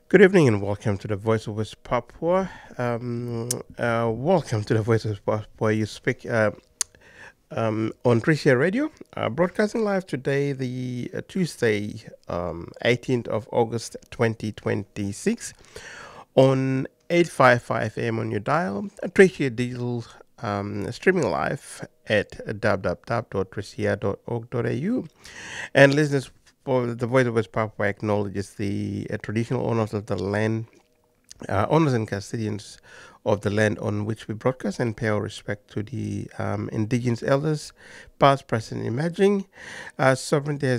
Good evening and welcome to the Voice of West Papua. Welcome to the Voice of West Papua. You speak on Tricia Radio, broadcasting live today, the Tuesday, 18th of August 2026, on 855 AM on your dial, Tricia Digital, streaming live at www.tricia.org.au. And listeners, for the Voice of West Papua acknowledges the traditional owners of the land, owners and custodians of the land on which we broadcast, and pay our respect to the indigenous elders, past, present, and emerging. Sovereignty has